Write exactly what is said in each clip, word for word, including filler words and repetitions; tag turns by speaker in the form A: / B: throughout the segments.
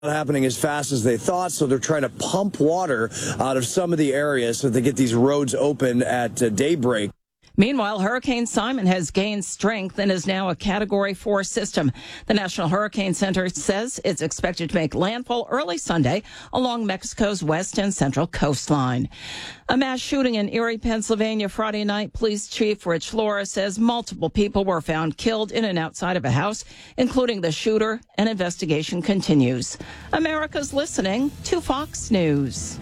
A: happening as fast as they thought, so they're trying to pump water out of some of the areas so they get these roads open at uh, daybreak.
B: Meanwhile, Hurricane Simon has gained strength and is now a Category four system. The National Hurricane Center says it's expected to make landfall early Sunday along Mexico's west and central coastline. A mass shooting in Erie, Pennsylvania Friday night. Police Chief Rich Laura says multiple people were found killed in and outside of a house, including the shooter. An investigation continues. America's listening to Fox News.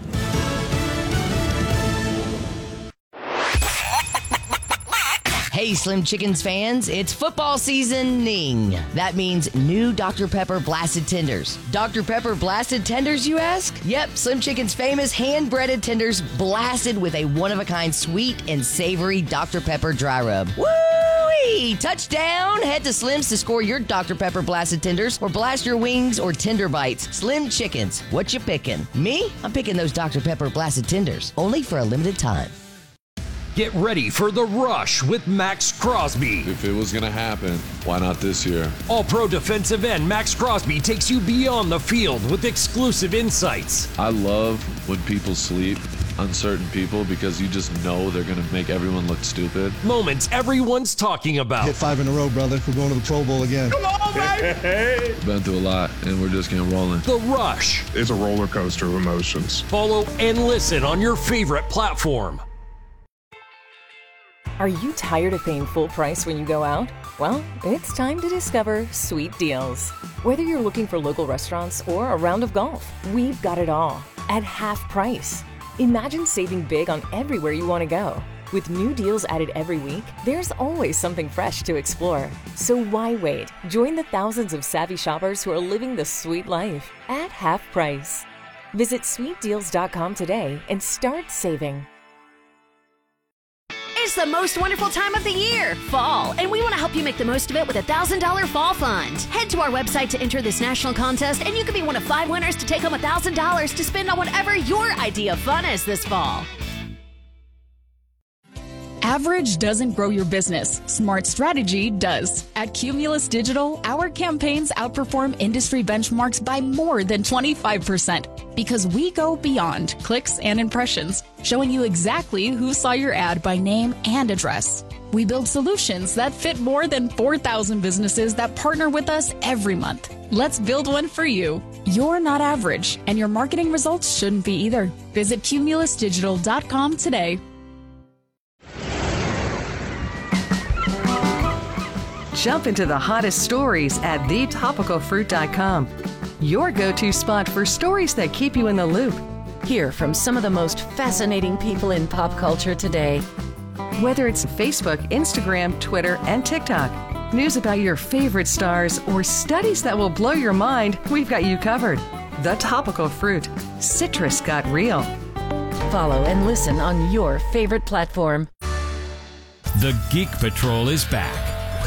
C: Hey, Slim Chickens fans, it's football seasoning. That means new Doctor Pepper Blasted Tenders. Doctor Pepper Blasted Tenders, you ask? Yep, Slim Chicken's famous hand-breaded tenders blasted with a one-of-a-kind sweet and savory Doctor Pepper dry rub. Woo-wee! Touchdown! Head to Slim's to score your Doctor Pepper Blasted Tenders or blast your wings or tender bites. Slim Chickens, what you picking? Me? I'm picking those Doctor Pepper Blasted Tenders, only for a limited time.
D: Get ready for The Rush with Max Crosby.
E: If it was going to happen, why not this year?
D: All-pro defensive end Max Crosby takes you beyond the field with exclusive insights.
E: I love when people sleep, uncertain people, because you just know they're going to make everyone look stupid.
D: Moments everyone's talking about.
F: Hit five in a row, brother. We're going to the Pro Bowl again.
D: Come on, baby!
E: Been through a lot, and we're just getting rolling.
D: The Rush.
G: It's a roller coaster of emotions.
D: Follow and listen on your favorite platform.
H: Are you tired of paying full price when you go out? Well, it's time to discover Sweet Deals. Whether you're looking for local restaurants or a round of golf, we've got it all at half price. Imagine saving big on everywhere you want to go. With new deals added every week, there's always something fresh to explore. So why wait? Join the thousands of savvy shoppers who are living the sweet life at half price. Visit sweet deals dot com today and start saving.
I: It's the most wonderful time of the year, fall, and we want to help you make the most of it with a one thousand dollars Fall Fund. Head to our website to enter this national contest, and you could be one of five winners to take home one thousand dollars to spend on whatever your idea of fun is this fall.
J: Average doesn't grow your business. Smart strategy does. At Cumulus Digital, our campaigns outperform industry benchmarks by more than twenty-five percent because we go beyond clicks and impressions, showing you exactly who saw your ad by name and address. We build solutions that fit more than four thousand businesses that partner with us every month. Let's build one for you. You're not average, and your marketing results shouldn't be either. Visit cumulus digital dot com today.
K: Jump into the hottest stories at the topical fruit dot com. Your go-to spot for stories that keep you in the loop.
H: Hear from some of the most fascinating people in pop culture today.
K: Whether it's Facebook, Instagram, Twitter, and TikTok, news about your favorite stars, or studies that will blow your mind, we've got you covered. The Topical Fruit. Citrus got real.
H: Follow and listen on your favorite platform.
L: The Geek Patrol is back.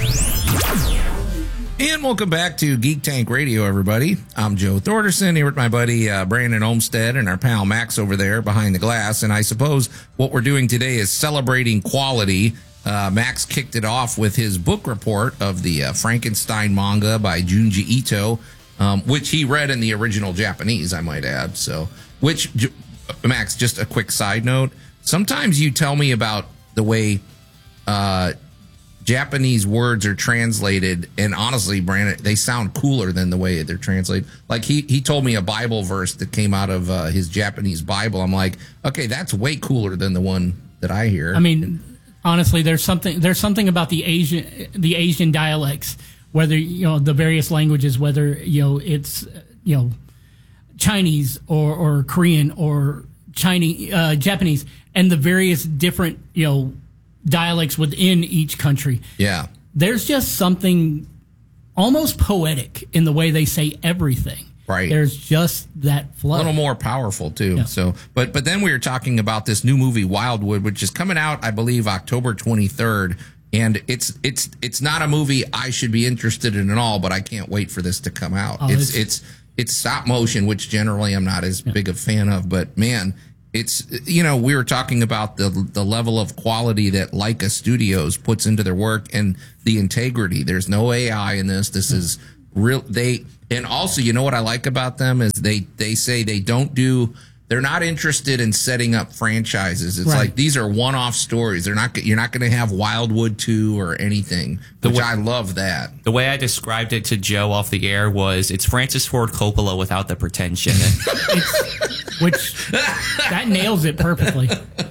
M: And welcome back to Geek Tank Radio, everybody. I'm Joe Thorderson here with my buddy uh, Brandon Olmstead and our pal Max over there behind the glass. And I suppose what we're doing today is celebrating quality. Uh, Max kicked it off with his book report of the uh, Frankenstein manga by Junji Ito, um, which he read in the original Japanese, I might add. So, which, Max, just a quick side note. Sometimes you tell me about the way uh, Japanese words are translated, and honestly, Brandon, they sound cooler than the way they're translated. Like he he told me a Bible verse that came out of uh, his Japanese Bible. I'm like, okay, that's way cooler than the one that I hear.
N: I mean, honestly, there's something there's something about the Asian the Asian dialects, whether you know the various languages, whether you know it's you know Chinese or or Korean or Chinese uh, Japanese, and the various different you know. dialects within each country.
M: Yeah.
N: There's just something almost poetic in the way they say everything.
M: Right.
N: There's just that flow.
M: A little more powerful too. Yeah. So, but but then we were talking about this new movie Wildwood, which is coming out, I believe, October twenty-third, and it's it's it's not a movie I should be interested in at all, but I can't wait for this to come out. Oh, it's, it's it's it's stop motion, which generally I'm not as yeah. big a fan of, but man, it's, you know, we were talking about the the level of quality that Leica Studios puts into their work and the integrity. There's no A I in this. This is real they and also you know what I like about them is they they say they don't do they're not interested in setting up franchises. It's
N: Right.
M: like these are one-off stories. They're not you're not going to have Wildwood two or anything, which
O: way,
M: I love that.
O: The way I described it to Joe off the air was it's Francis Ford Coppola without the pretension.
N: It's, which that nails it perfectly.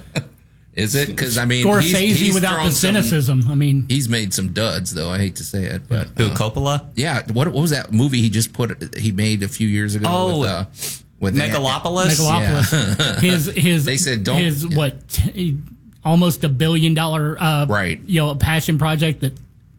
M: Is it? Because I mean,
N: Scorsese
M: he's, he's
N: without
M: thrown
N: the cynicism.
M: Some,
N: I mean,
M: he's made some duds, though. I hate to say it, but
O: who
M: uh,
O: Coppola?
M: Yeah. What, what was that movie he just put? He made a few years ago.
O: Oh,
M: with, uh, with
O: Megalopolis.
N: Megalopolis.
M: Yeah.
N: his his
M: they said don't
N: his
M: yeah.
N: what t- almost a billion dollar uh,
M: right
N: you know passion project that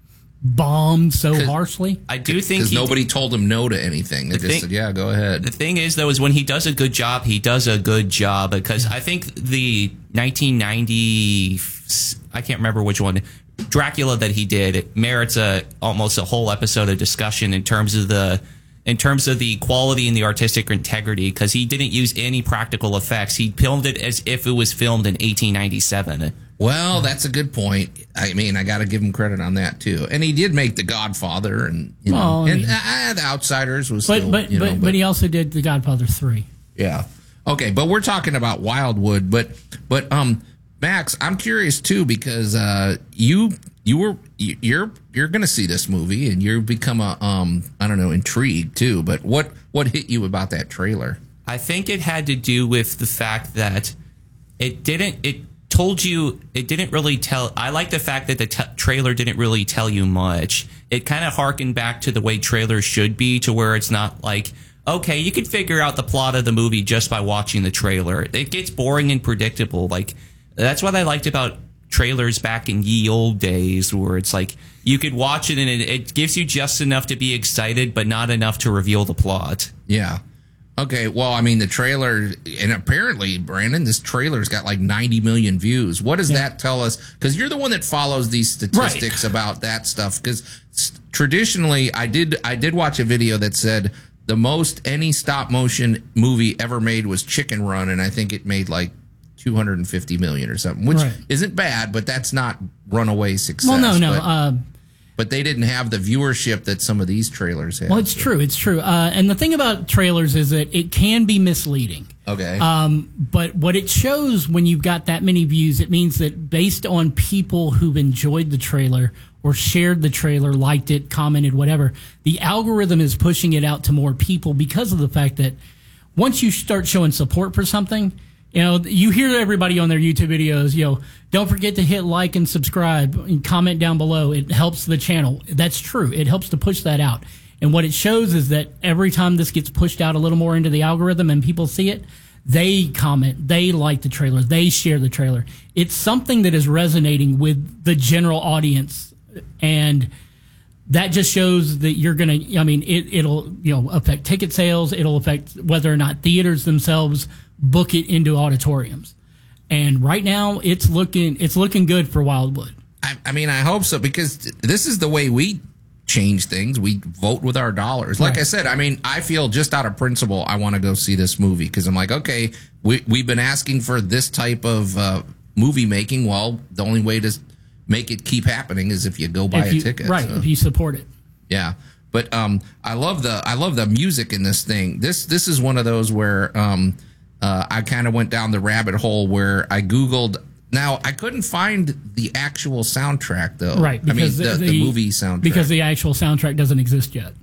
N: bombed so harshly.
O: I do think
M: because
O: he,
M: nobody told him no to anything. They
O: The
M: just
O: thing-
M: said, "Yeah, go ahead."
O: The thing is, though, is when he does a good job, he does a good job because I think the nineteen ninety, I can't remember which one, Dracula that he did merits a almost a whole episode of discussion in terms of the in terms of the quality and the artistic integrity because he didn't use any practical effects. He filmed it as if it was filmed in eighteen ninety-seven.
M: Well, that's a good point. I mean, I got to give him credit on that too. And he did make The Godfather, and you know,
N: Well, I
M: and
N: mean-
M: uh, The Outsiders was
N: But
M: still,
N: but
M: you know,
N: but, but he also did The Godfather three.
M: Yeah. Okay, but we're talking about Wildwood, but but um Max, I'm curious too because uh you you were you're you're going to see this movie and you've become a um I don't know, intrigued too, but what what hit you about that trailer?
O: I think it had to do with the fact that it didn't it told you it didn't really tell I like the fact that the t- trailer didn't really tell you much. It kind of harkened back to the way trailers should be, to where it's not like, okay, you could figure out the plot of the movie just by watching the trailer. It gets boring and predictable. Like that's what I liked about trailers back in ye old days, where it's like you could watch it and it, it gives you just enough to be excited but not enough to reveal the plot.
M: Yeah. Okay, well, I mean, the trailer, and apparently, Brandon, this trailer's got like ninety million views. What does
N: Yeah.
M: that tell us? Because you're the one that follows these statistics about that stuff. Because traditionally, I did I did watch a video that said the most any stop motion movie ever made was Chicken Run, and I think it made like two hundred fifty million or something, which
N: Right.
M: isn't bad, but that's not runaway success.
N: Well, no, no.
M: But,
N: Uh,
M: but they didn't have the viewership that some of these trailers have.
N: well, it's true. It's true. Uh, and the thing about trailers is that it can be misleading.
M: Okay.
N: Um, but what it shows when you've got that many views, it means that based on people who've enjoyed the trailer or shared the trailer, liked it, commented, whatever, the algorithm is pushing it out to more people because of the fact that once you start showing support for something, you know, you hear everybody on their YouTube videos, you know, don't forget to hit like and subscribe and comment down below. It helps the channel. That's true. It helps to push that out. And what it shows is that every time this gets pushed out a little more into the algorithm and people see it, they comment, they like the trailer, they share the trailer. It's something that is resonating with the general audience. And that just shows that you're going to, I mean, it, it'll, you know, affect ticket sales. It'll affect whether or not theaters themselves book it into auditoriums. And right now it's looking, it's looking good for Wildwood.
M: I, I mean, I hope so, because this is the way we change things. We vote with our dollars. Like
N: Right.
M: I said, I mean, I feel just out of principle, I want to go see this movie because I'm like, okay, we, we've been asking for this type of uh, movie making. Well, the only way to make it keep happening is if you go buy
N: If you-
M: a ticket.
N: Right.
M: So,
N: If you support it.
M: yeah. But um, I love the I love the music in this thing. This this is one of those where um, uh, I kind of went down the rabbit hole where I Googled. Now I couldn't find the actual soundtrack though.
N: Right.
M: I mean the, the, movie soundtrack.
N: Because the actual soundtrack doesn't exist yet.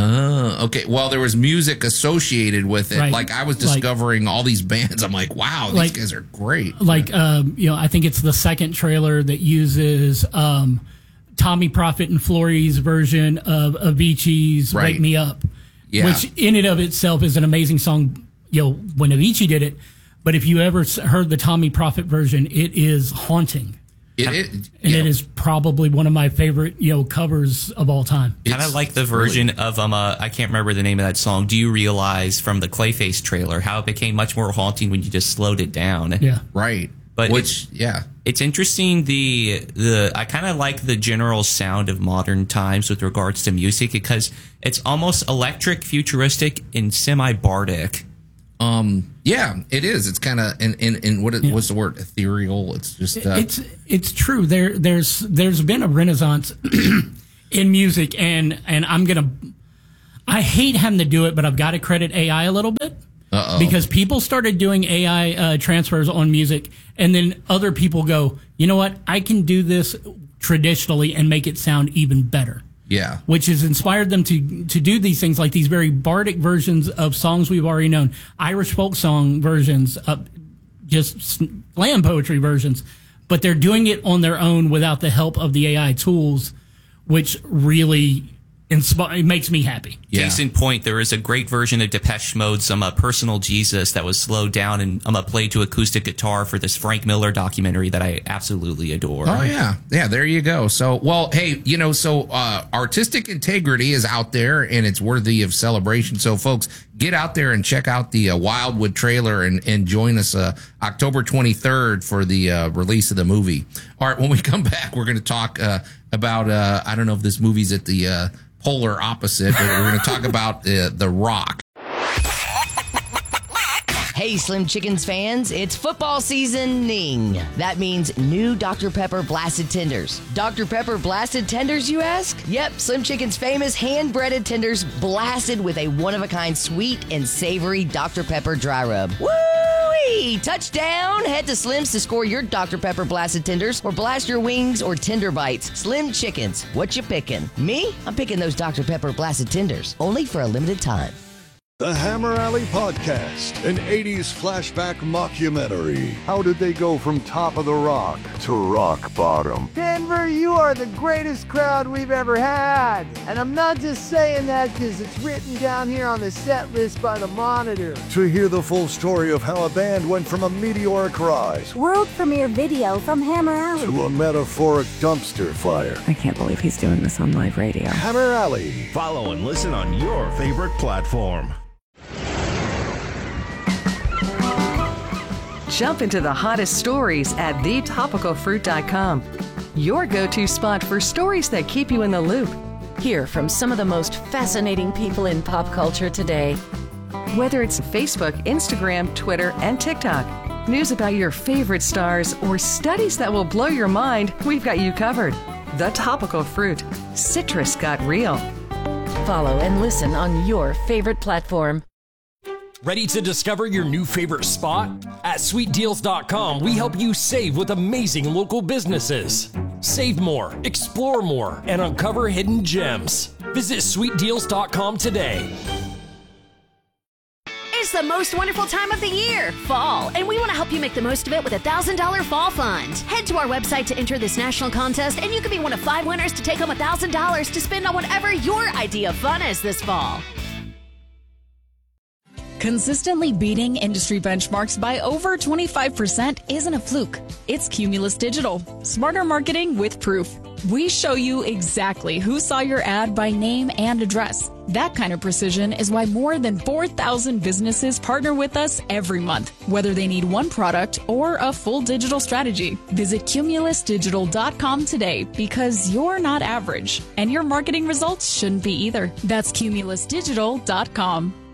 M: Oh, okay. Well, there was music associated with it.
N: Right.
M: Like I was
N: Like-
M: discovering all these bands. I'm like, wow, these
N: Like-
M: guys are great.
N: Like, um, you know, I think it's the second trailer that uses um, Tommy Prophet and Florey's version of Avicii's
M: Right.
N: Wake Me Up,
M: Yeah.
N: which in and of itself is an amazing song, you know, when Avicii did it. But if you ever s- heard the Tommy Prophet version, it is haunting.
M: It, it,
N: And it is probably one of my favorite, you know, covers of all time.
O: Kind of like the version of um uh, I can't remember the name of that song. Do you realize from the Clayface trailer how it became much more haunting when you just slowed it down?
N: Yeah.
M: Right.
O: But
M: Which,
O: it-
M: yeah.
O: It's interesting. The the I kind of like the general sound of modern times with regards to music because it's almost electric, futuristic, and semi-bardic.
M: Um. Yeah, it is. It's kind of in in in what it,
N: Yeah.
M: what's the word? Ethereal. It's just. Uh,
N: It's it's true. There there's there's been a renaissance in music, and and I'm gonna I hate having to do it, but I've got to credit A I a little bit.
M: Uh-oh.
N: Because people started doing A I uh, transfers on music, and then other people go, you know what? I can do this traditionally and make it sound even better.
M: Yeah.
N: Which has inspired them to to do these things, like these very bardic versions of songs we've already known, Irish folk song versions, uh, just slam poetry versions. But they're doing it on their own without the help of the A I tools, which really Inspi- it makes me happy.
O: Yeah. Case in point, there is a great version of Depeche Mode's um, uh, Personal Jesus that was slowed down and um, uh, played to acoustic guitar for this Frank Miller documentary that I absolutely adore.
M: Oh, yeah. Yeah, there you go. So, well, hey, you know, so uh, artistic integrity is out there and it's worthy of celebration. So, folks, get out there and check out the uh, Wildwood trailer and, and join us uh, October twenty-third for the uh, release of the movie. All right, when we come back, we're going to talk uh, about, uh, I don't know if this movie's at the uh, polar opposite, but we're going to talk about uh, The Rock.
C: Hey, Slim Chickens fans, it's football seasoning. That means new Doctor Pepper Blasted Tenders. Doctor Pepper Blasted Tenders, you ask? Yep, Slim Chickens' famous hand-breaded tenders blasted with a one-of-a-kind sweet and savory Doctor Pepper dry rub. Woo-wee! Touchdown! Head to Slim's to score your Doctor Pepper Blasted Tenders or blast your wings or tender bites. Slim Chickens, what you picking? Me? I'm picking those Doctor Pepper Blasted Tenders, only for a limited time.
P: The Hammer Alley Podcast, an eighties flashback mockumentary. How did they go from top of the rock to rock bottom?
Q: Denver, you are the greatest crowd we've ever had. And I'm not just saying that because it's written down here on the set list by the Monitor.
P: To hear the full story of how a band went from a meteoric rise,
R: world premiere video from Hammer Alley,
P: to a metaphoric dumpster fire.
S: I can't believe he's doing this on live radio.
P: Hammer Alley.
T: Follow and listen on your favorite platform.
K: Jump into the hottest stories at the topical fruit dot com. Your go-to spot for stories that keep you in the loop.
H: Hear from some of the most fascinating people in pop culture today.
K: Whether it's Facebook, Instagram, Twitter, and TikTok, news about your favorite stars, or studies that will blow your mind, we've got you covered. The Topical Fruit. Citrus got real.
H: Follow and listen on your favorite platform.
D: Ready to discover your new favorite spot? At sweet deals dot com, we help you save with amazing local businesses. Save more, explore more, and uncover hidden gems. Visit sweet deals dot com today.
I: It's the most wonderful time of the year, fall, and we want to help you make the most of it with a one thousand dollars fall fund. Head to our website to enter this national contest, and you can be one of five winners to take home one thousand dollars to spend on whatever your idea of fun is this fall.
J: Consistently beating industry benchmarks by over twenty-five percent isn't a fluke. It's Cumulus Digital. Smarter marketing with proof. We show you exactly who saw your ad by name and address. That kind of precision is why more than four thousand businesses partner with us every month, whether they need one product or a full digital strategy. Visit cumulus digital dot com today because you're not average, and your marketing results shouldn't be either. That's cumulus digital dot com.